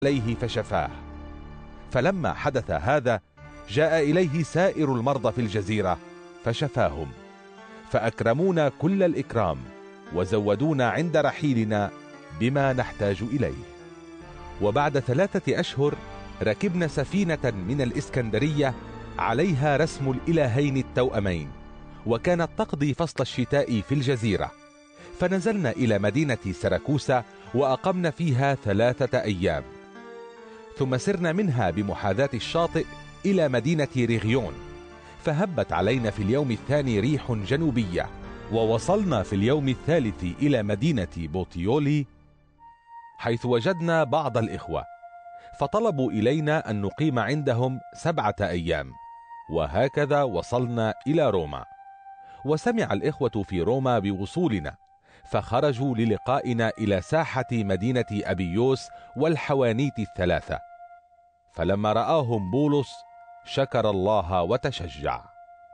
عليه فشفاه. فلما حدث هذا جاء إليه سائر المرضى في الجزيرة فشفاهم، فأكرمونا كل الإكرام وزودونا عند رحيلنا بما نحتاج إليه. وبعد 3 أشهر ركبنا سفينة من الإسكندرية عليها رسم الإلهين التوأمين، وكانت تقضي فصل الشتاء في الجزيرة، فنزلنا إلى مدينة سراكوسا وأقمنا فيها 3 أيام، ثم سرنا منها بمحاذاة الشاطئ إلى مدينة ريغيون، فهبت علينا في اليوم الثاني ريح جنوبية، ووصلنا في اليوم الثالث إلى مدينة بوتيولي، حيث وجدنا بعض الإخوة فطلبوا إلينا أن نقيم عندهم 7 أيام، وهكذا وصلنا إلى روما. وسمع الإخوة في روما بوصولنا، فخرجوا للقائنا إلى ساحة مدينة أبيوس والحوانيت ال3. فلما رآهم بولس شكر الله وتشجع.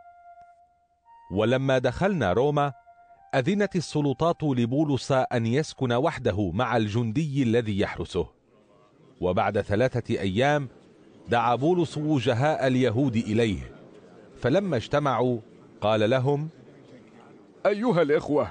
ولما دخلنا روما أذنت السلطات لبولس أن يسكن وحده مع الجندي الذي يحرسه. وبعد 3 أيام دعا بولس وجهاء اليهود إليه، فلما اجتمعوا قال لهم: أيها الإخوة،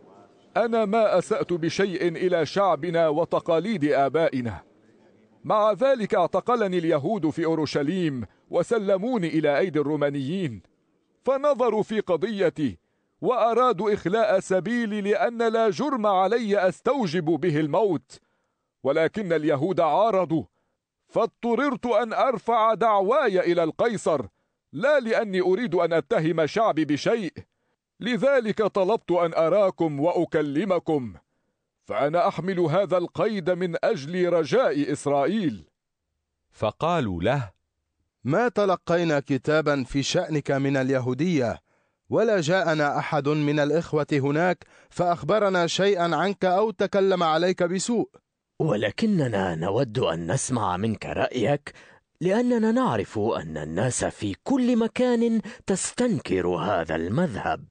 أنا ما أسأت بشيء إلى شعبنا وتقاليد آبائنا، مع ذلك اعتقلني اليهود في أورشليم وسلموني إلى أيدي الرومانيين، فنظروا في قضيتي وأرادوا إخلاء سبيلي، لأن لا جرم علي أستوجب به الموت، ولكن اليهود عارضوا، فاضطررت أن أرفع دعواي إلى القيصر، لا لأني أريد أن أتهم شعبي بشيء، لذلك طلبت أن أراكم وأكلمكم، فأنا أحمل هذا القيد من أجل رجاء إسرائيل. فقالوا له: ما تلقينا كتابا في شأنك من اليهودية، ولا جاءنا أحد من الإخوة هناك فأخبرنا شيئا عنك أو تكلم عليك بسوء، ولكننا نود أن نسمع منك رأيك، لأننا نعرف أن الناس في كل مكان تستنكر هذا المذهب.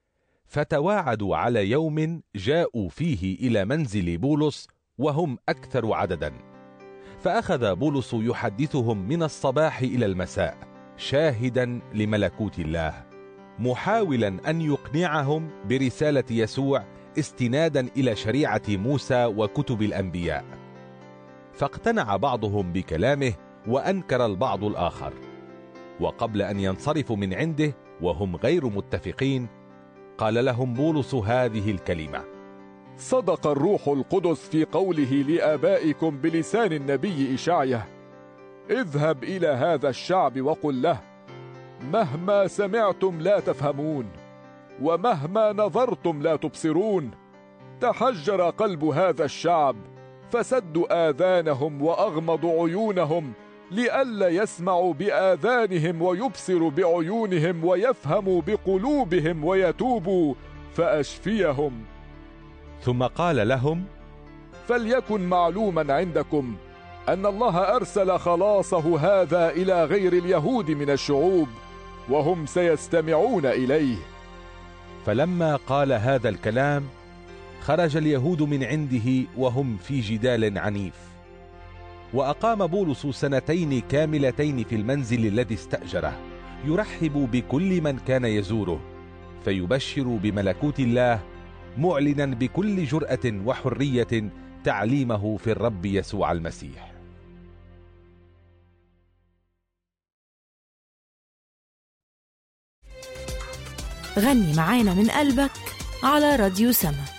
فتواعدوا على يوم جاءوا فيه إلى منزل بولس وهم أكثر عددا، فأخذ بولس يحدثهم من الصباح إلى المساء شاهدا لملكوت الله، محاولا أن يقنعهم برسالة يسوع استنادا إلى شريعة موسى وكتب الأنبياء. فاقتنع بعضهم بكلامه وأنكر البعض الآخر. وقبل أن ينصرفوا من عنده وهم غير متفقين قال لهم بولس هذه الكلمة: صدق الروح القدس في قوله لآبائكم بلسان النبي إشعيا: اذهب إلى هذا الشعب وقل له: مهما سمعتم لا تفهمون، ومهما نظرتم لا تبصرون. تحجر قلب هذا الشعب، فسدوا آذانهم وأغمضوا عيونهم، لئلا يسمعوا بآذانهم ويبصروا بعيونهم ويفهموا بقلوبهم ويتوبوا فأشفيهم. ثم قال لهم: فليكن معلوما عندكم أن الله أرسل خلاصه هذا إلى غير اليهود من الشعوب، وهم سيستمعون إليه. فلما قال هذا الكلام خرج اليهود من عنده وهم في جدال عنيف. وأقام بولس 2 كاملتين في المنزل الذي استأجره، يرحب بكل من كان يزوره، فيبشر بملكوت الله، معلنا بكل جرأة وحرية تعليمه في الرب يسوع المسيح. غني معانا من قلبك على راديو سما.